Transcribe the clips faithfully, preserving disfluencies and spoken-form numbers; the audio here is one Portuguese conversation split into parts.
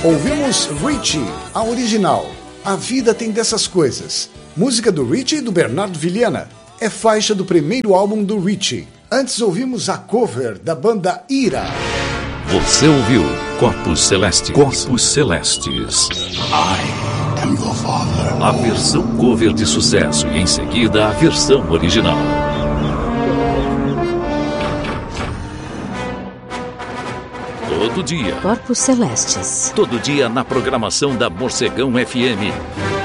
Ouvimos Richie, a original. A vida tem dessas coisas. Música do Richie e do Bernardo Vilhena. É faixa do primeiro álbum do Richie. Antes ouvimos a cover da banda Ira. Você ouviu Corpos Celestes. Corpos Celestes. I am your father. A versão cover de sucesso e em seguida a versão original. Todo dia. Corpos Celestes. Todo dia na programação da Morcegão F M.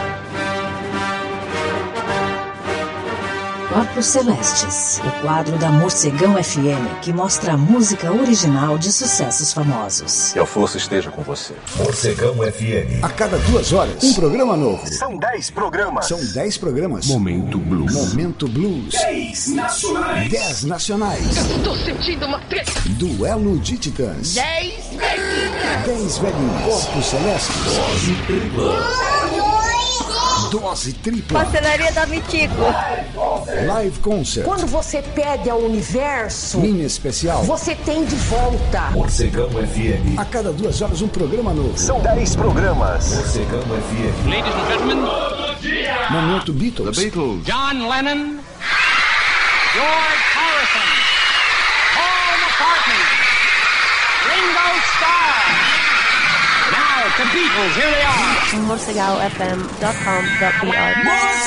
Corpos Celestes, o quadro da Morcegão F M que mostra a música original de sucessos famosos. Que a força esteja com você. Morcegão F M. A cada duas horas, um programa novo. São dez programas. São dez programas. Momento Blues. Momento Blues. Dez nacionais. Dez nacionais. Estou sentindo uma treta. Duelo de Titãs. Dez velhinhas. Dez velhinhos. Corpos Celestes. Dose tripla. Dose tripla. Pastelaria da Mitico. Live Concert. Quando você pede ao universo, Mini especial. você tem de volta. Morcegão F M. A cada duas horas um programa novo. São dez programas. Morcegão F M. Ladies and gentlemen, Momento Beatles. The Beatles. John Lennon, George Harrison, Paul McCartney, Ringo Starr. Now, the Beatles, here they are. morcegal f m dot com dot b r.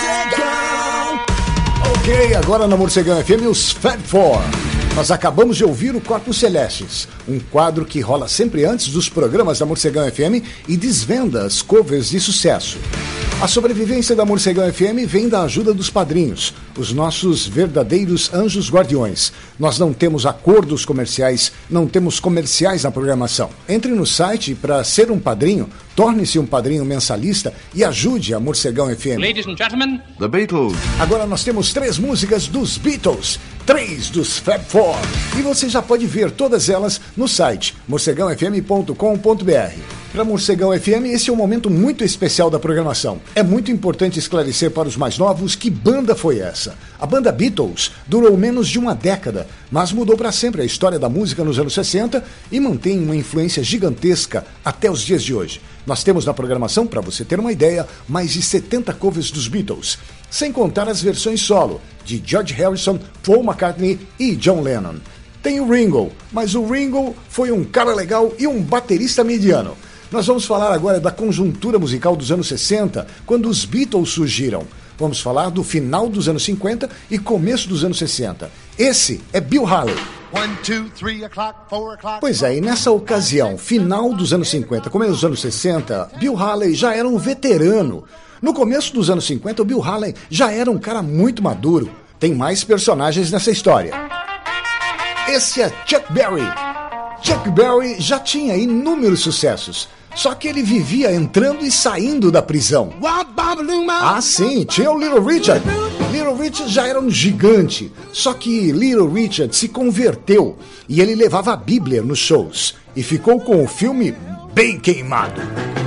Ok, agora na Morcegão F M, os Fab Four. Nós acabamos de ouvir o Corpos Celestes, um quadro que rola sempre antes dos programas da Morcegão F M e desvenda as covers de sucesso. A sobrevivência da Morcegão F M vem da ajuda dos padrinhos, os nossos verdadeiros anjos guardiões. Nós não temos acordos comerciais, não temos comerciais na programação. Entre no site para ser um padrinho, torne-se um padrinho mensalista e ajude a Morcegão F M. Ladies and gentlemen, The Beatles. Agora nós temos três músicas dos Beatles, três dos Fab Four. E você já pode ver todas elas no site morcegão f m ponto com ponto b r. Para Morcegão F M, esse é um momento muito especial da programação. É muito importante esclarecer para os mais novos que banda foi essa. A banda Beatles durou menos de uma década, mas mudou para sempre a história da música nos anos sessenta e mantém uma influência gigantesca até os dias de hoje. Nós temos na programação, para você ter uma ideia, mais de setenta covers dos Beatles, sem contar as versões solo de George Harrison, Paul McCartney e John Lennon. Tem o Ringo, mas o Ringo foi um cara legal e um baterista mediano. Nós vamos falar agora da conjuntura musical dos anos sessenta, quando os Beatles surgiram. Vamos falar do final dos anos cinquenta e começo dos anos sessenta. Esse é Bill Haley. One, two, three o'clock, four o'clock. Pois é, e nessa ocasião, final dos anos cinquenta, começo dos anos sessenta, Bill Haley já era um veterano. No começo dos anos cinquenta, o Bill Haley já era um cara muito maduro. Tem mais personagens nessa história. Esse é Chuck Berry. Chuck Berry já tinha inúmeros sucessos, só que ele vivia entrando e saindo da prisão. Ah, sim, tinha o Little Richard. Little Richard já era um gigante, só que Little Richard se converteu e ele levava a Bíblia nos shows e ficou com o filme bem queimado.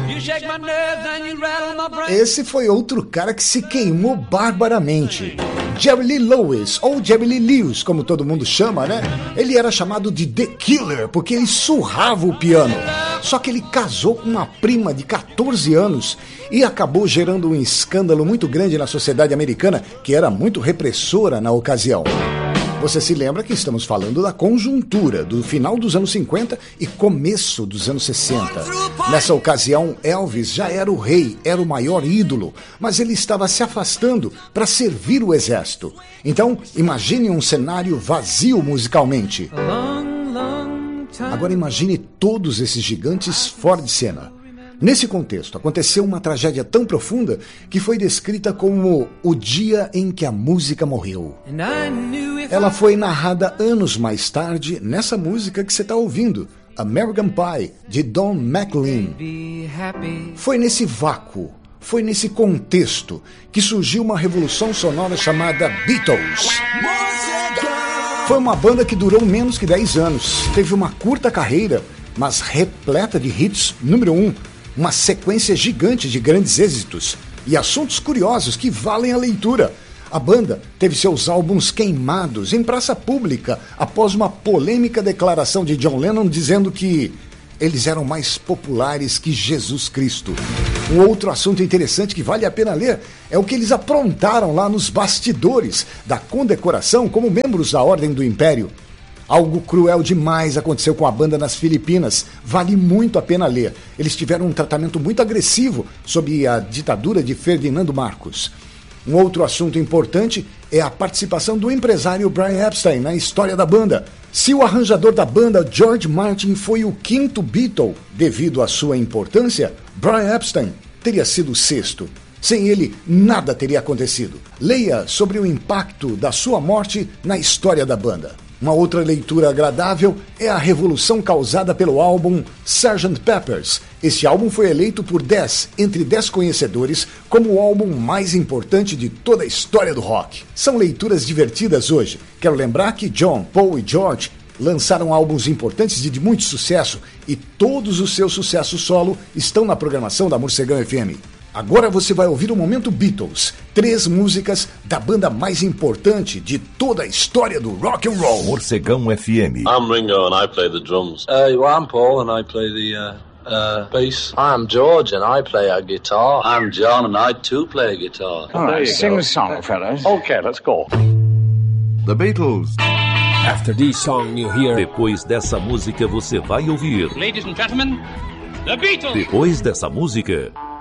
Esse foi outro cara que se queimou barbaramente. Jerry Lee Lewis, ou Jerry Lee Lewis, como todo mundo chama, né? Ele era chamado de The Killer, porque ele surrava o piano. Só que ele casou com uma prima de catorze anos e acabou gerando um escândalo muito grande na sociedade americana, que era muito repressora na ocasião. Você se lembra que estamos falando da conjuntura do final dos anos cinquenta e começo dos anos sessenta. Nessa ocasião, Elvis já era o rei, era o maior ídolo, mas ele estava se afastando para servir o exército. Então, imagine um cenário vazio musicalmente. Agora imagine todos esses gigantes fora de cena. Nesse contexto, aconteceu uma tragédia tão profunda que foi descrita como o dia em que a música morreu. Ela foi narrada anos mais tarde nessa música que você está ouvindo, American Pie, de Don McLean. Foi nesse vácuo, foi nesse contexto que surgiu uma revolução sonora chamada Beatles. Foi uma banda que durou menos que dez anos, teve uma curta carreira, mas repleta de hits número um, uma sequência gigante de grandes êxitos e assuntos curiosos que valem a leitura. A banda teve seus álbuns queimados em praça pública após uma polêmica declaração de John Lennon dizendo que eles eram mais populares que Jesus Cristo. Um outro assunto interessante que vale a pena ler é o que eles aprontaram lá nos bastidores da condecoração como membros da Ordem do Império. Algo cruel demais aconteceu com a banda nas Filipinas. Vale muito a pena ler. Eles tiveram um tratamento muito agressivo sob a ditadura de Ferdinando Marcos. Um outro assunto importante é a participação do empresário Brian Epstein na história da banda. Se o arranjador da banda, George Martin, foi o quinto Beatle devido à sua importância, Brian Epstein teria sido o sexto. Sem ele, nada teria acontecido. Leia sobre o impacto da sua morte na história da banda. Uma outra leitura agradável é a revolução causada pelo álbum sergeant Pepper's. Este álbum foi eleito por dez entre dez conhecedores como o álbum mais importante de toda a história do rock. São leituras divertidas hoje. Quero lembrar que John, Paul e George lançaram álbuns importantes e de muito sucesso, e todos os seus sucessos solo estão na programação da Morcegão F M. Agora você vai ouvir o Momento Beatles, três músicas da banda mais importante de toda a história do rock and roll. Morcegão F M. I'm Ringo and I play the drums. Uh, I'm Paul and I play the uh, uh, bass. I'm George and I play a guitar. I'm John and I too play a guitar. All right, sing the song, fellas. Okay, let's go. The Beatles. After this song you hear... Depois dessa música você vai ouvir... Ladies and gentlemen, The Beatles. Depois dessa música...